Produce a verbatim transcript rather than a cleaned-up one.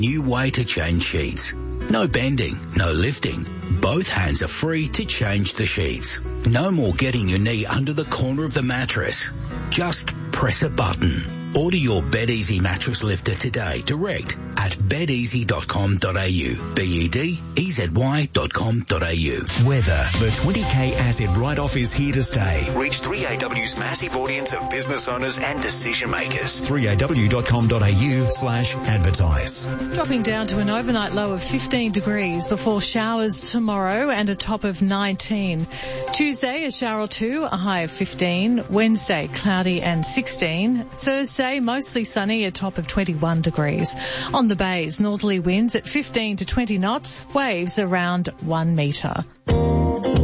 New way to change sheets. No bending, no lifting. Both hands are free to change the sheets. No more getting your knee under the corner of the mattress. Just press a button. Order your BedEasy mattress lifter today direct at bed easy dot com dot a u. B E D E Z Y dot com dot a u. Weather. The twenty K acid write-off is here to stay. Reach three A W's massive audience of business owners and decision makers. three A W dot com dot a u slash advertise. Dropping down to an overnight low of fifteen degrees before showers tomorrow and a top of nineteen. Tuesday, a shower or two, a high of fifteen. Wednesday, cloudy and sixteen. Thursday, mostly sunny, a top of twenty-one degrees. On the bays, northerly winds at fifteen to twenty knots, waves around one metre.